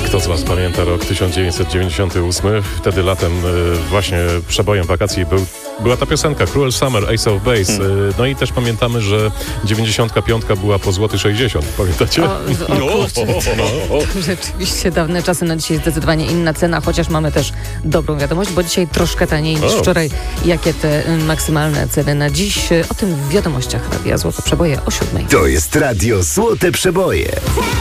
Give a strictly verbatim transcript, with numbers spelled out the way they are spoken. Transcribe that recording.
Kto z Was pamięta rok tysiąc dziewięćset dziewięćdziesiąty ósmy? Wtedy latem y, właśnie przebojem wakacji był, była ta piosenka Cruel Summer, Ace of Base. Hmm. Y, no i też pamiętamy, że dziewięćdziesiątka piątka była po złoty sześćdziesiąt. Pamiętacie? O, o, kurczę, no. Rzeczywiście dawne czasy, na dzisiaj zdecydowanie inna cena, chociaż mamy też dobrą wiadomość, bo dzisiaj troszkę taniej niż o. wczoraj. Jakie te maksymalne ceny na dziś? O tym w wiadomościach Radia Złote Przeboje o siódmej. To jest Radio Złote Przeboje.